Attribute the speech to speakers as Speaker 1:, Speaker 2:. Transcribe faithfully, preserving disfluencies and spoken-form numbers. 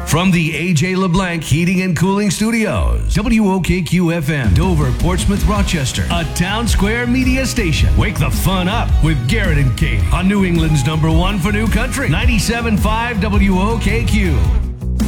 Speaker 1: From the A J LeBlanc Heating and Cooling Studios, W O K Q F M, Dover, Portsmouth, Rochester, a Town Square media station. Wake the fun up with Garrett and Katie on New England's number one for new country, ninety-seven point five W O K Q.